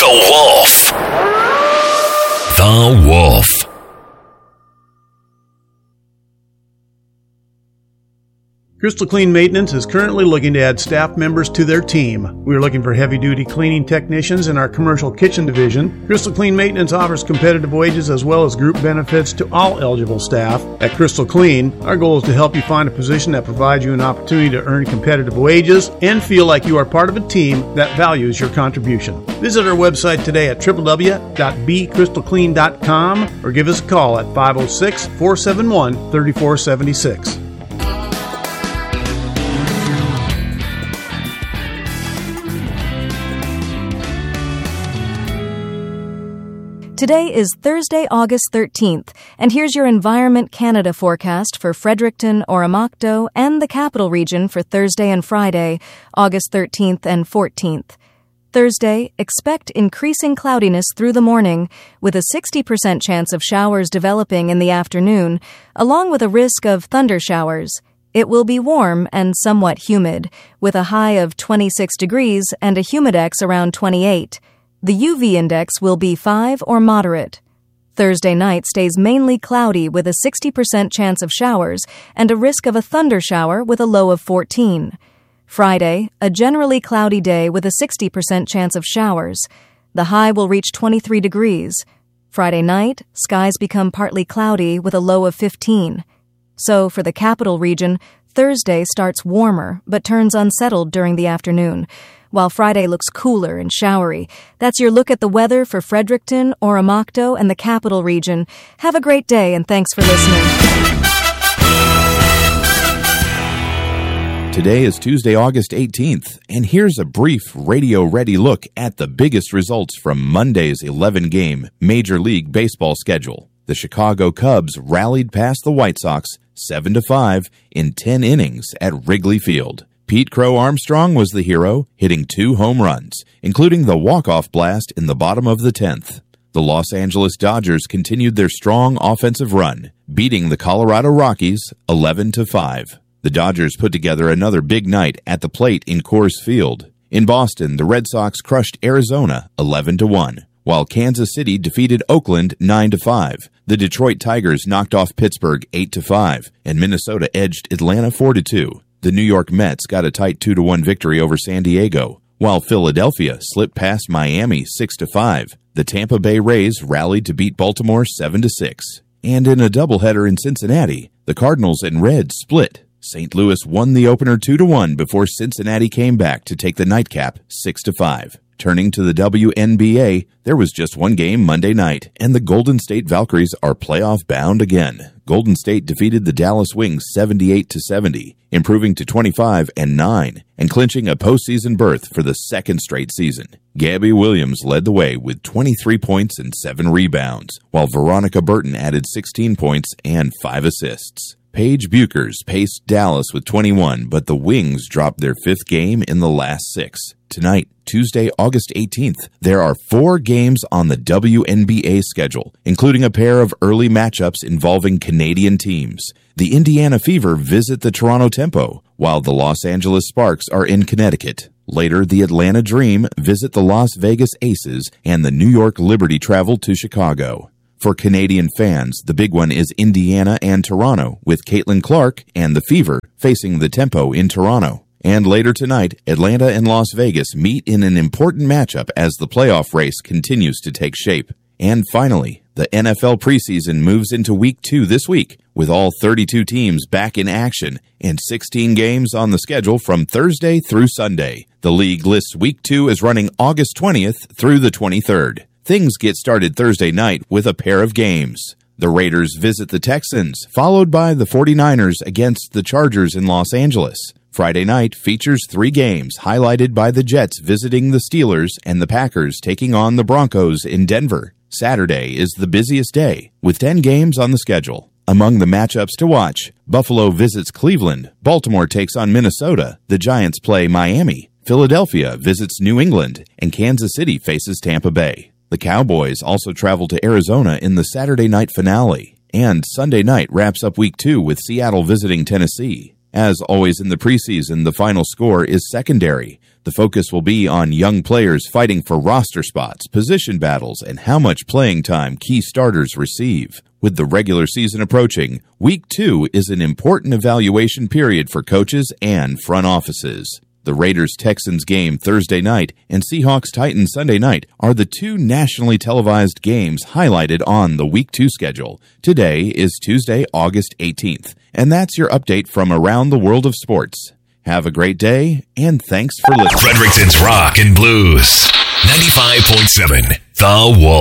The Wolf. The Wolf. Crystal Clean Maintenance is currently looking to add staff members to their team. We are looking for heavy-duty cleaning technicians in our commercial kitchen division. Crystal Clean Maintenance offers competitive wages as well as group benefits to all eligible staff. At Crystal Clean, our goal is to help you find a position that provides you an opportunity to earn competitive wages and feel like you are part of a team that values your contribution. Visit our website today at www.bcrystalclean.com or give us a call at 506-471-3476. Today is Thursday, August 13th, and here's your Environment Canada forecast for Fredericton, Oromocto, and the Capital Region for Thursday and Friday, August 13th and 14th. Thursday, expect increasing cloudiness through the morning, with a 60% chance of showers developing in the afternoon, along with a risk of thunder showers. It will be warm and somewhat humid, with a high of 26 degrees and a humidex around 28. The UV index will be 5 or moderate. Thursday night stays mainly cloudy with a 60% chance of showers and a risk of a thunder shower with a low of 14. Friday, a generally cloudy day with a 60% chance of showers. The high will reach 23 degrees. Friday night, skies become partly cloudy with a low of 15. So for the Capital Region, Thursday starts warmer but turns unsettled during the afternoon, while Friday looks cooler and showery. That's your look at the weather for Fredericton, Oromocto, and the Capital Region. Have a great day, and thanks for listening. Today is Tuesday, August 18th, and here's a brief radio-ready look at the biggest results from Monday's 11-game Major League Baseball schedule. The Chicago Cubs rallied past the White Sox 7-5 in 10 innings at Wrigley Field. Pete Crow Armstrong was the hero, hitting 2 home runs, including the walk-off blast in the bottom of the 10th. The Los Angeles Dodgers continued their strong offensive run, beating the Colorado Rockies 11-5. The Dodgers put together another big night at the plate in Coors Field. In Boston, the Red Sox crushed Arizona 11-1, while Kansas City defeated Oakland 9-5. The Detroit Tigers knocked off Pittsburgh 8-5, and Minnesota edged Atlanta 4-2. The New York Mets got a tight 2-1 victory over San Diego, while Philadelphia slipped past Miami 6-5. The Tampa Bay Rays rallied to beat Baltimore 7-6. And in a doubleheader in Cincinnati, the Cardinals and Reds split. St. Louis won the opener 2-1 before Cincinnati came back to take the nightcap 6-5. Turning to the WNBA, there was just one game Monday night, and the Golden State Valkyries are playoff bound again. Golden State defeated the Dallas Wings 78-70, improving to 25-9, and clinching a postseason berth for the second straight season. Gabby Williams led the way with 23 points and 7 rebounds, while Veronica Burton added 16 points and 5 assists. Paige Buchers paced Dallas with 21, but the Wings dropped their 5th game in the last 6. Tonight, Tuesday, August 18th, there are 4 games on the WNBA schedule, including a pair of early matchups involving Canadian teams. The Indiana Fever visit the Toronto Tempo, while the Los Angeles Sparks are in Connecticut. Later, the Atlanta Dream visit the Las Vegas Aces, and the New York Liberty travel to Chicago. For Canadian fans, the big one is Indiana and Toronto, with Caitlin Clark and the Fever facing the Tempo in Toronto. And later tonight, Atlanta and Las Vegas meet in an important matchup as the playoff race continues to take shape. And finally, the NFL preseason moves into Week 2 this week, with all 32 teams back in action and 16 games on the schedule from Thursday through Sunday. The league lists Week 2 as running August 20th through the 23rd. Things get started Thursday night with a pair of games. The Raiders visit the Texans, followed by the 49ers against the Chargers in Los Angeles. Friday night features 3 games, highlighted by the Jets visiting the Steelers and the Packers taking on the Broncos in Denver. Saturday is the busiest day, with 10 games on the schedule. Among the matchups to watch, Buffalo visits Cleveland, Baltimore takes on Minnesota, the Giants play Miami, Philadelphia visits New England, and Kansas City faces Tampa Bay. The Cowboys also travel to Arizona in the Saturday night finale, and Sunday night wraps up Week 2 with Seattle visiting Tennessee. As always in the preseason, the final score is secondary. The focus will be on young players fighting for roster spots, position battles, and how much playing time key starters receive. With the regular season approaching, Week 2 is an important evaluation period for coaches and front offices. The Raiders-Texans game Thursday night and Seahawks-Titans Sunday night are the two nationally televised games highlighted on the Week 2 schedule. Today is Tuesday, August 18th, and that's your update from around the world of sports. Have a great day, and thanks for listening. Fredericton's Rock and Blues, 95.7 The Wolf.